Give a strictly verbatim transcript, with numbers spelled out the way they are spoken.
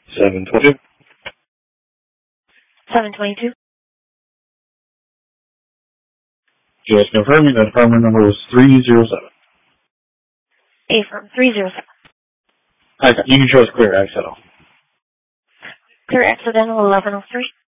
seven twenty-two. seven twenty-two. Just confirming that apartment number was three zero seven. Affirm, three zero seven. Okay, you can show us clear accidental. Clear accidental eleven oh three.